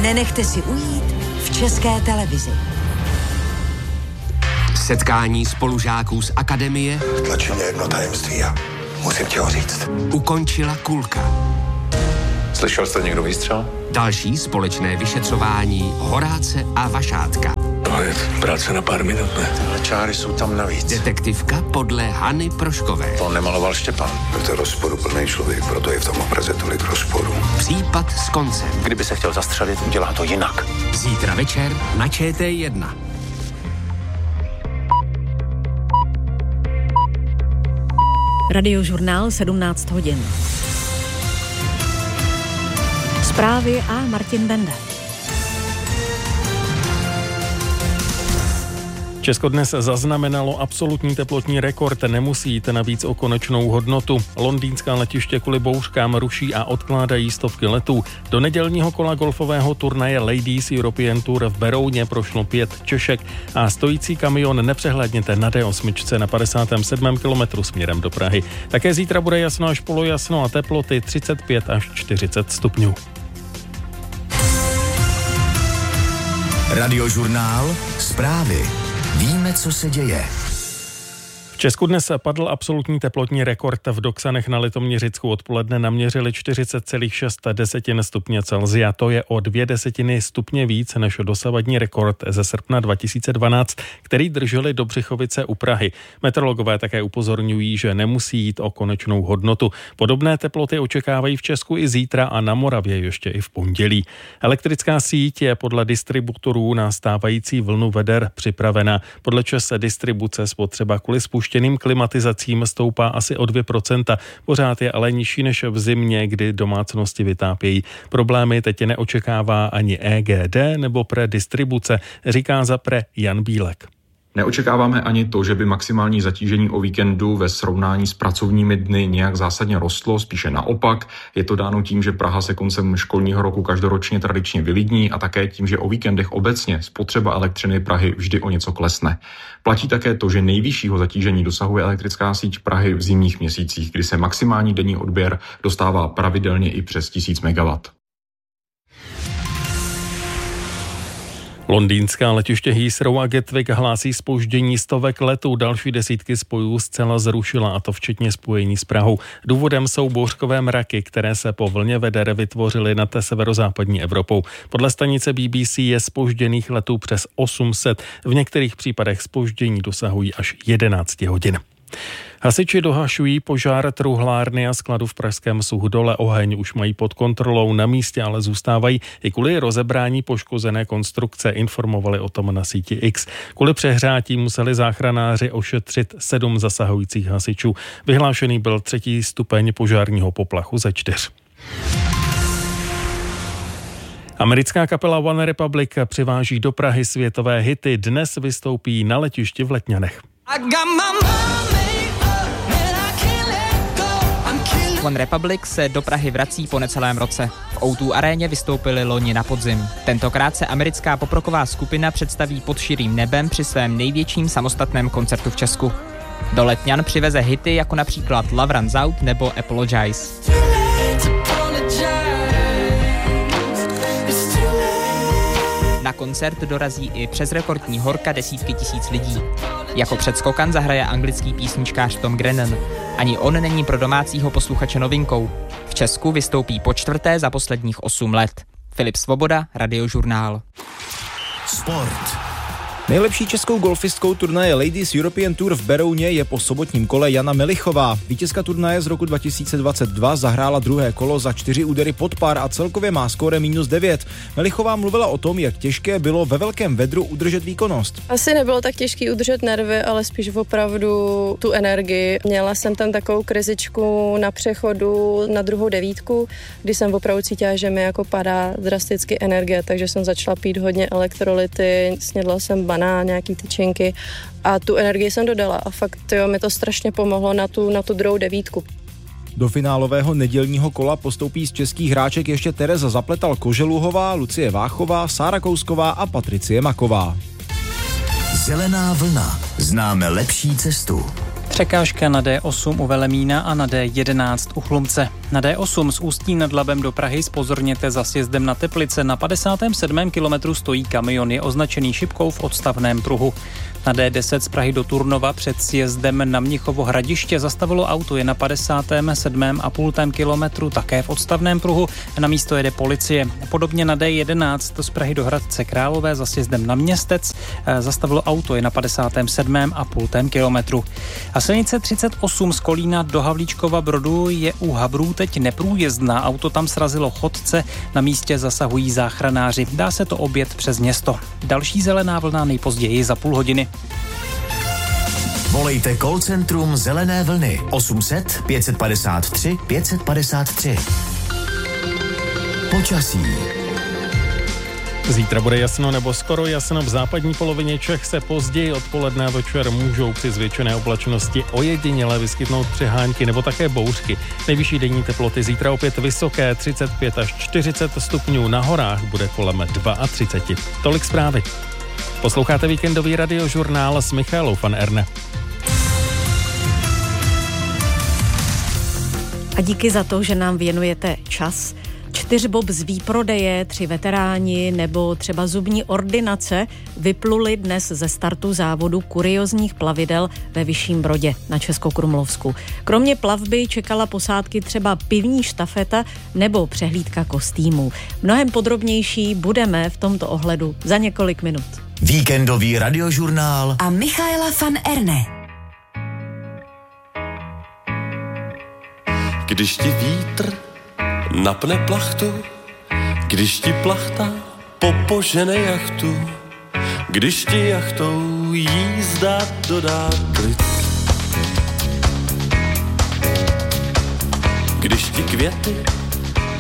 nenechte si ujít v České televizi. Setkání spolužáků z akademie tlačí mě jedno tajemství a musím ti ho říct. Ukončila kulka. Slyšel jste někdo výstřel? Další společné vyšetřování Horáce a Vašátka. To je práce na pár minut, ne? Tyhle čáry jsou tam navíc. Detektivka podle Hany Proškové. To nemaloval Štěpán. To je rozporuplný člověk, proto je v tom obraze tolik rozporů. Případ s koncem. Kdyby se chtěl zastřelit, udělá to jinak. Zítra večer na ČT1. Radiožurnál 17 hodin. Zprávy a Martin Benda. Česko dnes zaznamenalo absolutní teplotní rekord, nemusí jít navíc o konečnou hodnotu. Londýnská letiště kvůli bouřkám ruší a odkládají stovky letů. Do nedělního kola golfového turnaje Ladies European Tour v Berouně prošlo 5 Češek a stojící kamion nepřehlédněte na D8 na 57. kilometru směrem do Prahy. Také zítra bude jasno až polojasno a teploty 35 až 40 stupňů. Radiožurnál, zprávy. Víme, co se děje. V Česku dnes padl absolutní teplotní rekord. V Doksanech na Litoměřicku odpoledne naměřili 40,6 stupně Celsia. To je o 0,2 stupně víc než dosavadní rekord ze srpna 2012, který drželi Dobřichovice u Prahy. Meteorologové také upozorňují, že nemusí jít o konečnou hodnotu. Podobné teploty očekávají v Česku i zítra a na Moravě ještě i v pondělí. Elektrická síť je podle distributorů na stávající vlnu veder připravena. Podle ČEZ distribuce spotřeba kvůli spuštěným klimatizacím stoupá asi o 2%. Pořád je ale nižší než v zimě, kdy domácnosti vytápějí. Problémy teď neočekává ani EGD nebo predistribuce, říká za pre Jan Bílek. Neočekáváme ani to, že by maximální zatížení o víkendu ve srovnání s pracovními dny nějak zásadně rostlo, spíše naopak. Je to dáno tím, že Praha se koncem školního roku každoročně tradičně vylidní a také tím, že o víkendech obecně spotřeba elektřiny Prahy vždy o něco klesne. Platí také to, že nejvyššího zatížení dosahuje elektrická síť Prahy v zimních měsících, kdy se maximální denní odběr dostává pravidelně i přes 1000 MW. Londýnská letiště Heathrow a Gatwick hlásí zpoždění stovek letů. Další desítky spojů zcela zrušila, a to včetně spojení s Prahou. Důvodem jsou bouřkové mraky, které se po vlně veder vytvořily nad severozápadní Evropou. Podle stanice BBC je zpožděných letů přes 800. V některých případech zpoždění dosahují až 11 hodin. Hasiči dohašují požár truhlárny a skladu v pražském Suchdole. Oheň už mají pod kontrolou, na místě ale zůstávají i kvůli rozebrání poškozené konstrukce, informovali o tom na síti X. Kvůli přehrátí museli záchranáři ošetřit 7 zasahujících hasičů. Vyhlášený byl 3. stupeň požárního poplachu ze 4. Americká kapela One Republic přiváží do Prahy světové hity. Dnes vystoupí na letišti v Letňanech. One Republic se do Prahy vrací po necelém roce. V O2 aréně vystoupili loni na podzim. Tentokrát se americká poproková skupina představí pod širým nebem při svém největším samostatném koncertu v Česku. Do Letňan přiveze hity jako například Love Runs Out nebo Apologize. Na koncert dorazí i přes rekordní horka desítky tisíc lidí. Jako předskokan zahraje anglický písničkář Tom Grennan. Ani on není pro domácího posluchače novinkou. V Česku vystoupí po 4. za posledních 8 let. Filip Svoboda, Radiožurnál. Sport. Nejlepší českou golfistkou turnaje Ladies European Tour v Berouně je po sobotním kole Jana Melichová. Vítězka turnaje z roku 2022 zahrála druhé kolo za 4 údery pod par a celkově má skóre -9. Melichová mluvila o tom, jak těžké bylo ve velkém vedru udržet výkonnost. Asi nebylo tak těžký udržet nervy, ale spíš opravdu tu energii. Měla jsem tam takovou krizičku na přechodu na druhou 9, kdy jsem opravdu cítila, že mi jako padá drasticky energie, takže jsem začala pít hodně elektrolyty, snědla jsem banán, nějaký tyčinky a tu energii jsem dodala a fakt mi to strašně pomohlo na tu druhou 9. Do finálového nedělního kola postoupí z českých hráček ještě Tereza Zapletal-Koželuhová, Lucie Váchová, Sára Kousková a Patricie Maková. Zelená vlna. Známe lepší cestu. Překážka na D8 u Velemína a na D11 u Chlumce. Na D8 z Ústí nad Labem do Prahy zpozorněte za sjezdem na Teplice. Na 57. kilometru stojí kamion, je označený šipkou v odstavném pruhu. Na D10 z Prahy do Turnova před sjezdem na Mnichovo Hradiště zastavilo auto, je na 57,5 kilometru také v odstavném pruhu. Na místo jede policie. Podobně na D11 z Prahy do Hradce Králové za sjezdem na Městec zastavilo auto, je na 57,5 kilometru. A silnice 38 z Kolína do Havlíčkova Brodu je u Habrů teď neprůjezdná. Auto tam srazilo chodce, na místě zasahují záchranáři. Dá se to objet přes město. Další zelená vlna nejpozději za půl hodiny. Volejte call centrum Zelené vlny 800 553 553. Počasí. Zítra bude jasno nebo skoro jasno, v západní polovině Čech se později odpoledne a večer můžou při zvětšené oblačnosti ojediněle vyskytnout přehánky nebo také bouřky. Nejvyšší denní teploty zítra opět vysoké, 35 až 40 stupňů, na horách bude kolem 32. Tolik zprávy. Posloucháte víkendový radiožurnál s Michaelou van Erne. A díky za to, že nám věnujete čas. 4 bob z výprodeje, 3 veteráni nebo třeba zubní ordinace vypluli dnes ze startu závodu kuriozních plavidel ve Vyšším Brodě na Českokrumlovsku. Kromě plavby čekala posádky třeba pivní štafeta nebo přehlídka kostýmů. Mnohem podrobnější budeme v tomto ohledu za několik minut. Víkendový radiožurnál a Michaela van Erne. Když ti vítr napne plachtu, když ti plachta popožene jachtu, když ti jachtou jízda dodá klid, když ti květy